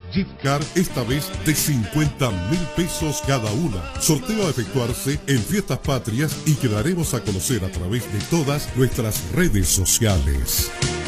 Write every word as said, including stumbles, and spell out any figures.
gift card, esta vez de cincuenta mil pesos cada una. Sorteo a efectuarse en Fiestas Patrias y que daremos a conocer a través de todas nuestras redes sociales.